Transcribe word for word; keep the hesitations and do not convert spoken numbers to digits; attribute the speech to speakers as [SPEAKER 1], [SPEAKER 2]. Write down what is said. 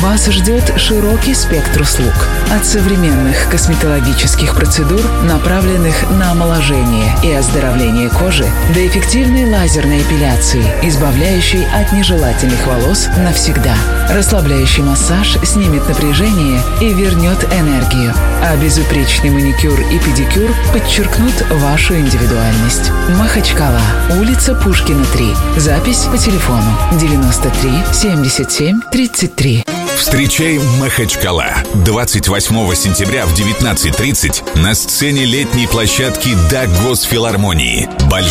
[SPEAKER 1] Вас ждет широкий спектр услуг. От современных косметологических процедур, направленных на омоложение и оздоровление кожи, до эффективной лазерной эпиляции, избавляющей от нежелательных волос навсегда. Расслабляющий массаж снимет напряжение и вернет энергию, а безупречный маникюр и педикюр подчеркнут вашу индивидуальность. Махачкала, улица Пушкина, три. Запись по телефону девяносто три семьдесят семь тридцать три.
[SPEAKER 2] Встречай Махачкала. двадцать восьмого сентября в девятнадцать тридцать на сцене летней площадки Дагосфилармонии. Большой